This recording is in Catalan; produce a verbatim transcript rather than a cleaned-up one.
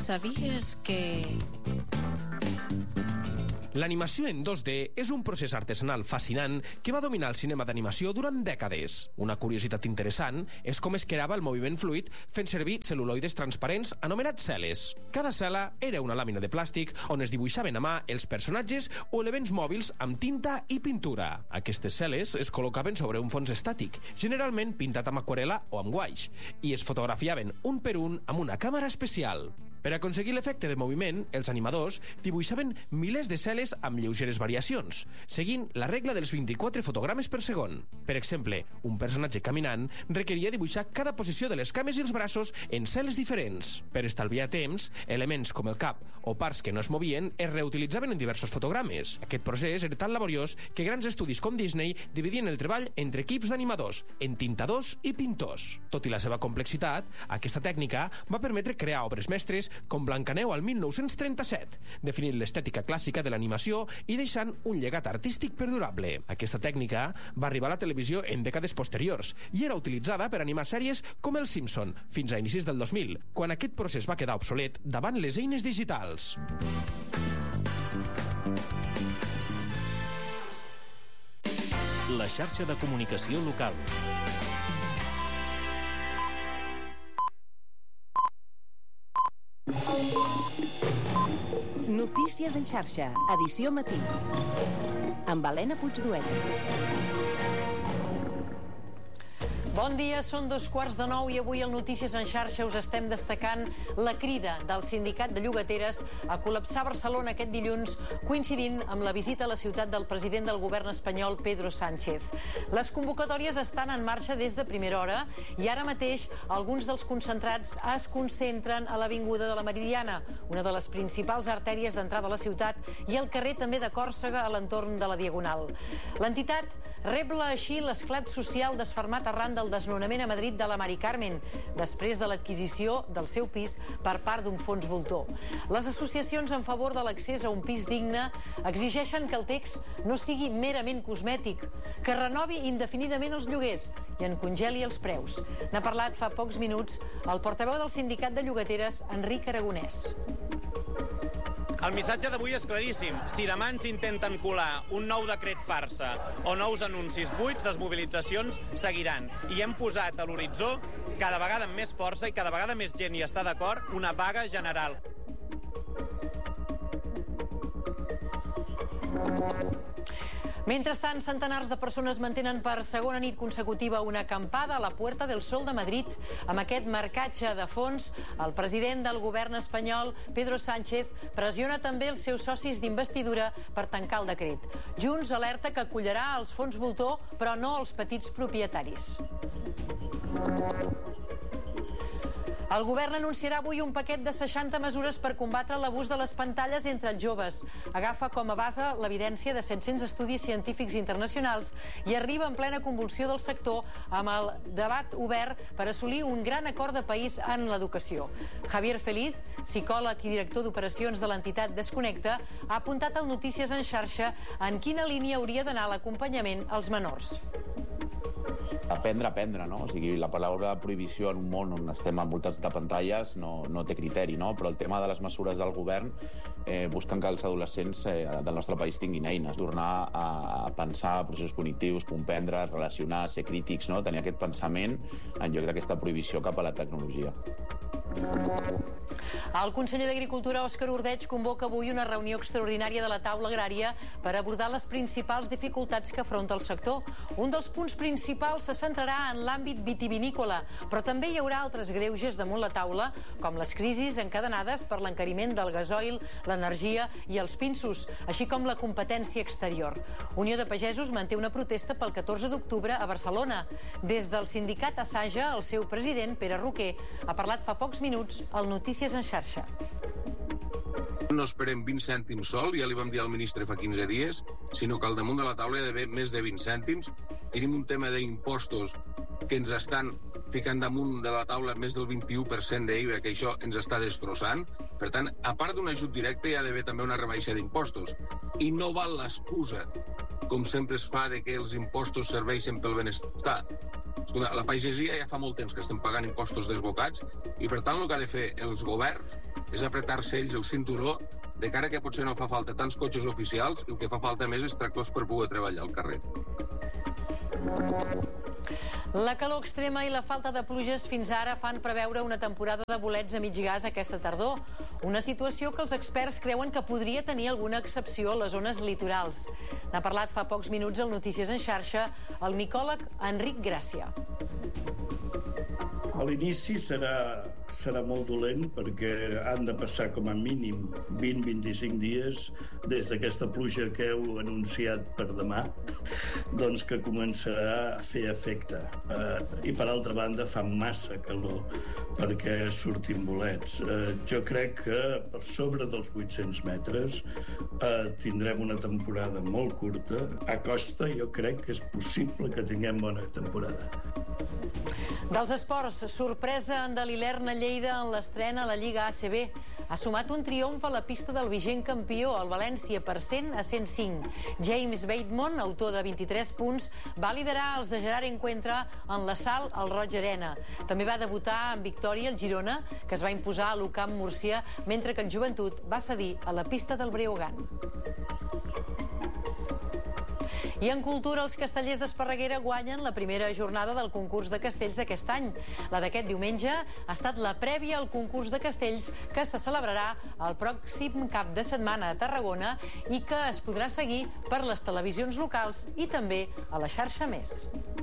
¿Sabías que...? L'animació en dos D és un procés artesanal fascinant que va dominar el cinema d'animació durant dècades. Una curiositat interessant és com es creava el moviment fluid fent servir cel·luloides transparents anomenats cel·les. Cada cel·la era una làmina de plàstic on es dibuixaven a mà els personatges o elements mòbils amb tinta i pintura. Aquestes cel·les es col·locaven sobre un fons estàtic, generalment pintat amb aquarel·la o amb guaix, i es fotografiaven un per un amb una càmera especial. Per aconseguir l'efecte de moviment, els animadors dibuixaven milers de cel·les amb lleugeres variacions, seguint la regla dels vint-i-quatre fotogrames per segon. Per exemple, un personatge caminant requeria dibuixar cada posició de les cames i els braços en cel·les diferents. Per estalviar temps, elements com el cap o parts que no es movien es reutilitzaven en diversos fotogrames. Aquest procés era tan laboriós que grans estudis com Disney dividien el treball entre equips d'animadors, entintadors i pintors. Tot i la seva complexitat, aquesta tècnica va permetre crear obres mestres com Blancaneu al mil nou-cents trenta-set, definint l'estètica clàssica de l'animació i deixant un llegat artístic perdurable. Aquesta tècnica va arribar a la televisió en dècades posteriors i era utilitzada per animar sèries com Els Simpson, fins a inicis del dos mil, quan aquest procés va quedar obsolet davant les eines digitals. La xarxa de comunicació local. Notícies en xarxa, edició matí, amb Helena Puigdueta. Bon dia, són dos quarts de nou i avui al Notícies en xarxa us estem destacant la crida del sindicat de llogateres a col·lapsar Barcelona aquest dilluns, coincidint amb la visita a la ciutat del president del govern espanyol, Pedro Sánchez. Les convocatòries estan en marxa des de primera hora i ara mateix alguns dels concentrats es concentren a l'Avinguda de la Meridiana, una de les principals artèries d'entrada a la ciutat, i al carrer també de Còrsega a l'entorn de la Diagonal. L'entitat rebla així l'esclat social desfermat arran del desnonament a Madrid de la Mari Carmen, després de l'adquisició del seu pis per part d'un fons voltor. Les associacions en favor de l'accés a un pis digne exigeixen que el text no sigui merament cosmètic, que renovi indefinidament els lloguers i en congeli els preus. N'ha parlat fa pocs minuts el portaveu del sindicat de llogateres, Enric Aragonès. El missatge d'avui és claríssim. Si demà ens intenten colar un nou decret farsa o nous anuncis buits, les mobilitzacions seguiran. I hem posat a l'horitzó, cada vegada amb més força i cada vegada més gent hi està d'acord, una vaga general. Mentrestant, centenars de persones mantenen per segona nit consecutiva una acampada a la Puerta del Sol de Madrid. Amb aquest marcatge de fons, el president del govern espanyol, Pedro Sánchez, pressiona també els seus socis d'investidura per tancar el decret. Junts alerta que acollarà els fons voltor, però no els petits propietaris. El govern anunciarà avui un paquet de seixanta mesures per combatre l'abús de les pantalles entre els joves. Agafa com a base l'evidència de set-cents estudis científics internacionals i arriba en plena convulsió del sector amb el debat obert per assolir un gran acord de país en l'educació. Javier Feliz, psicòleg i director d'operacions de l'entitat Desconnecta, ha apuntat al Notícies en xarxa en quina línia hauria d'anar l'acompanyament als menors. Aprendre a aprendre, no? O sigui, la paraula prohibició en un món on estem envoltats de pantalles no, no té criteri, no? Però el tema de les mesures del govern eh, busquen que els adolescents eh, del nostre país tinguin eines, tornar a, a pensar processos cognitius, comprendre, relacionar, ser crítics, no? Tenir aquest pensament en lloc d'aquesta prohibició cap a la tecnologia. El conseller d'Agricultura, Òscar Ordeig, convoca avui una reunió extraordinària de la taula agrària per abordar les principals dificultats que afronta el sector. Un dels punts principals se centrarà en l'àmbit vitivinícola, però també hi haurà altres greuges damunt la taula, com les crisis encadenades per l'encariment del gasoil, l'energia i els pinsos, així com la competència exterior. Unió de Pagesos manté una protesta pel catorze d'octubre a Barcelona. Des del sindicat Assaja, el seu president, Pere Roquer, ha parlat fa pocs minuts al Notícies en xarxa. No esperem vint cèntims sol, ja li vam dir al ministre fa quinze dies, sinó que al damunt de la taula hi ha d'haver més de vint cèntims. Tenim un tema d'impostos que ens estan ficant damunt de la taula més del vint-i-u per cent d'I V A, que això ens està destrossant. Per tant, a part d'un ajut directe, hi ha d'haver també una rebaixa d'impostos. I no val l'excusa, com sempre es fa, de que els impostos serveixen pel benestar. La pagesia ja fa molt temps que estem pagant impostos desbocats i, per tant, el que ha de fer els governs és apretar-se ells el cinturó de cara que potser no fa falta tants cotxes oficials i el que fa falta més és tractors per poder treballar al carrer. La calor extrema i la falta de pluges fins ara fan preveure una temporada de bolets a mig gas aquesta tardor. Una situació que els experts creuen que podria tenir alguna excepció a les zones litorals. N'ha parlat fa pocs minuts al Notícies en xarxa el micòleg Enric Gràcia. A l'inici serà, serà molt dolent perquè han de passar com a mínim vint a vint-i-cinc dies des d'aquesta pluja que heu anunciat per demà, doncs que començarà a fer efecte. Eh, I per altra banda fa massa calor perquè surtin bolets. Eh, jo crec que per sobre dels vuit-cents metres eh, tindrem una temporada molt curta. A costa jo crec que és possible que tinguem bona temporada. Dels esports, sorpresa en de l'Ilerna Lleida en l'estrena a la Lliga A C B. Ha sumat un triomf a la pista del vigent campió, el València, per cent a cent cinc. James Bateman, autor de vint-i-tres punts, va liderar els de Gerard Encuentra en l'assalt al Roig Arena. També va debutar en victòria el Girona, que es va imposar a l'U Camp Múrcia, mentre que el Joventut va cedir a la pista del Breogán. I en cultura, els castellers d'Esparreguera guanyen la primera jornada del concurs de castells d'aquest any. La d'aquest diumenge ha estat la prèvia al concurs de castells que se celebrarà el pròxim cap de setmana a Tarragona i que es podrà seguir per les televisions locals i també a la xarxa Més.